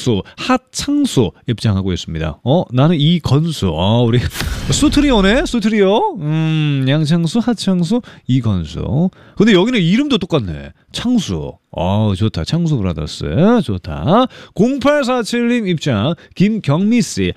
하창수, 하창수 입장하고 있습니다. 나는 이건수. 우리 수트리오네, 수트리오. 양창수, 하창수, 이건수. 근데 여기는 이름도 똑같네. 창수. 좋다. 창수 브라더스. 좋다. 0847님 입장. 김경미씨.